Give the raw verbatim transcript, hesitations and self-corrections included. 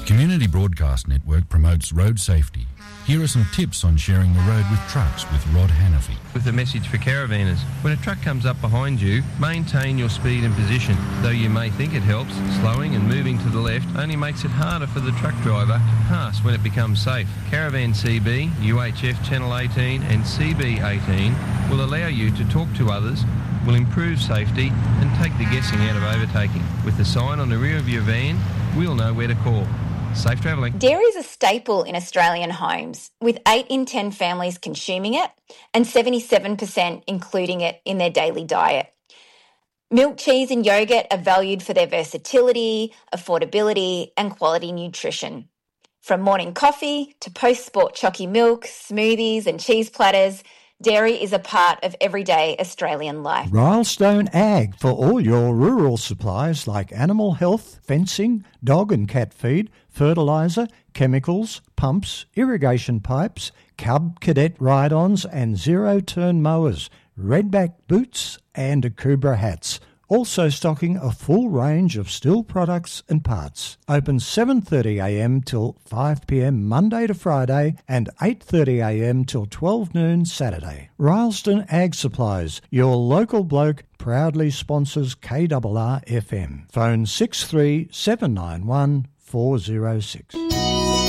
Community Broadcast Network promotes road safety. Here are some tips on sharing the road with trucks with Rod Hannafy. With a message for caravanners. When a truck comes up behind you, maintain your speed and position. Though you may think it helps, slowing and moving to the left only makes it harder for the truck driver to pass when it becomes safe. Caravan C B, U H F Channel eighteen and C B eighteen will allow you to talk to others, will improve safety and take the guessing out of overtaking. With the sign on the rear of your van, we'll know where to call. Safe travelling. Dairy is a staple in Australian homes, with eight in ten families consuming it and seventy-seven percent including it in their daily diet. Milk, cheese and yogurt are valued for their versatility, affordability and quality nutrition. From morning coffee to post-sport chalky milk, smoothies and cheese platters, dairy is a part of everyday Australian life. Rylestone Ag for all your rural supplies like animal health, fencing, dog and cat feed, fertiliser, chemicals, pumps, irrigation pipes, Cub Cadet ride-ons and zero-turn mowers, redback boots and Akubra hats. Also stocking a full range of steel products and parts. Open seven thirty a m till five p m Monday to Friday and eight thirty a m till twelve noon Saturday. Rylestone Ag Supplies, your local bloke, proudly sponsors K R R F M. Phone six three seven nine one four zero six.